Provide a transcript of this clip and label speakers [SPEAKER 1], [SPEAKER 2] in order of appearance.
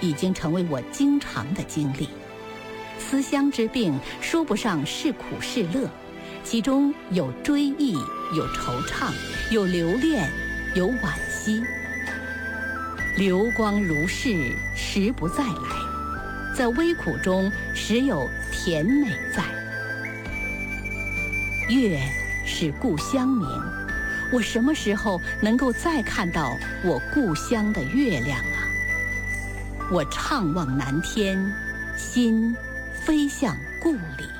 [SPEAKER 1] 已经成为我经常的经历。思乡之病说不上是苦是乐，其中有追忆，有惆怅，有留恋，有惋惜。流光如逝，时不再来，在微苦中时有甜美在。月是故乡明，我什么时候能够再看到我故乡的月亮啊？我怅望南天，心飞向故里。